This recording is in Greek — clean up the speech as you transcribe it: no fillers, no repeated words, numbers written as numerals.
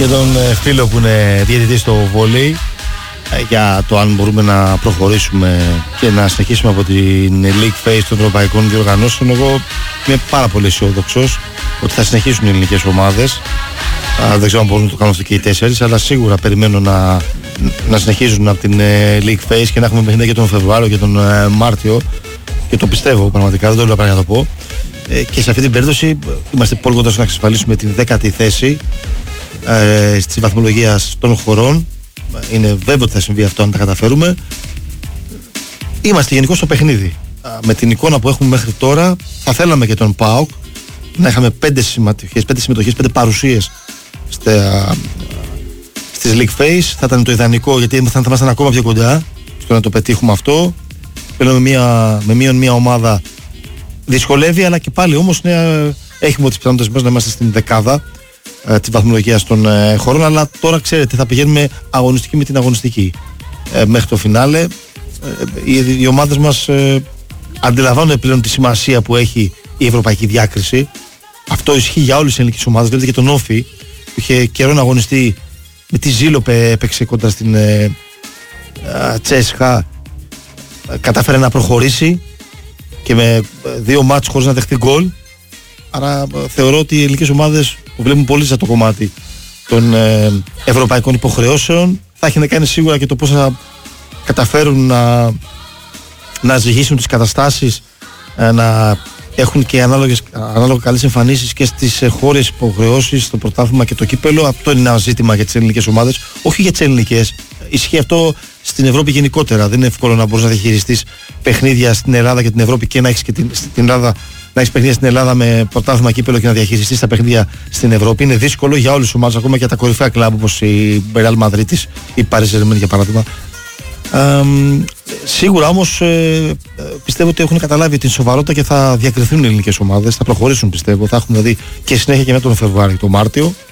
και τον φίλο που είναι διαιτητής στο βόλεϊ για το αν μπορούμε να προχωρήσουμε και να συνεχίσουμε από την League Phase των ευρωπαϊκών διοργανώσεων. Εγώ είμαι πάρα πολύ αισιόδοξος ότι θα συνεχίσουν οι ελληνικές ομάδες. Δεν ξέρω αν μπορούν να το κάνουν αυτό και οι 4, αλλά σίγουρα περιμένω να συνεχίζουν από την League Phase και να έχουμε παιχνίδια και τον Φεβρουάριο και τον Μάρτιο, και το πιστεύω πραγματικά, δεν το λέω πράγμα να το πω. Και σε αυτή την περίπτωση είμαστε πολύ κοντά να εξασφαλίσουμε την 10η θέση στη βαθμολογία των χωρών. Είναι βέβαιο ότι θα συμβεί αυτό αν τα καταφέρουμε. Είμαστε γενικώς στο παιχνίδι. Με την εικόνα που έχουμε μέχρι τώρα, θα θέλαμε και τον ΠΑΟΚ να είχαμε 5 συμμετοχές, 5 παρουσίες στις League Phase. Θα ήταν το ιδανικό, γιατί θα ήμασταν ακόμα πιο κοντά στο να το πετύχουμε αυτό. Πλέον με μείον μια ομάδα δυσκολεύει, αλλά και πάλι όμως έχουμε τις πιθανότητες μας να είμαστε στην δεκάδα της βαθμολογίας των χωρών. Αλλά τώρα ξέρετε, θα πηγαίνουμε αγωνιστική με την αγωνιστική μέχρι το φινάλε. Οι ομάδες μας αντιλαμβάνονται πλέον τη σημασία που έχει η ευρωπαϊκή διάκριση. Αυτό ισχύει για όλες τις ελληνικές ομάδες. Βλέπετε και τον Όφη που είχε καιρό να αγωνιστεί, με τη Ζήλο έπαιξε κοντά στην Τσέσχα, κατάφερε να προχωρήσει και με 2 μάτς χωρίς να δεχτεί γκολ. Άρα θεωρώ ότι οι ελληνικές ομάδες που βλέπουν πολύ σε το κομμάτι των ευρωπαϊκών υποχρεώσεων θα έχει να κάνει σίγουρα και το πώς θα καταφέρουν να ζυγίσουν τις καταστάσεις, να έχουν και ανάλογα καλές εμφανίσεις και στις χώρες υποχρεώσεις, στο πρωτάθλημα και το κύπελο. Αυτό είναι ένα ζήτημα για τις ελληνικές ομάδες, όχι για τις ελληνικές. Ισχύει αυτό στην Ευρώπη γενικότερα. Δεν είναι εύκολο να μπορείς να διαχειριστείς παιχνίδια στην Ελλάδα και την Ευρώπη και να έχεις και στην Ελλάδα, να έχεις παιχνίδια στην Ελλάδα με πρωτάθλημα, κύπελο και να διαχειριστείς τα παιχνίδια στην Ευρώπη. Είναι δύσκολο για όλες τις ομάδες, ακόμα και τα κορυφαία κλαμπ όπως η Real Madrid ή η Paris Saint-Germain για παράδειγμα. Σίγουρα όμως πιστεύω ότι έχουν καταλάβει την σοβαρότητα και θα διακριθούν οι ελληνικές ομάδες, θα προχωρήσουν πιστεύω. Θα έχουμε δηλαδή και συνέχεια και με τον Φεβρουάριο και τον Μάρτιο.